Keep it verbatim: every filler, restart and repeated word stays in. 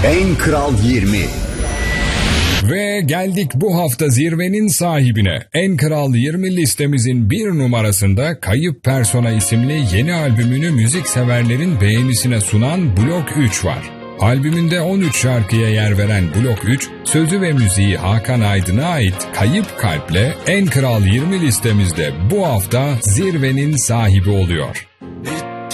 En Kral yirmi. Ve geldik bu hafta zirvenin sahibine. En Kral yirmi listemizin bir numarasında Kayıp Persona isimli yeni albümünü müzik severlerin beğenisine sunan Blok üç var. Albümünde on üç şarkıya yer veren Blok üç, sözü ve müziği Hakan Aydın'a ait Kayıp Kalp'le En Kral yirmi listemizde bu hafta zirvenin sahibi oluyor.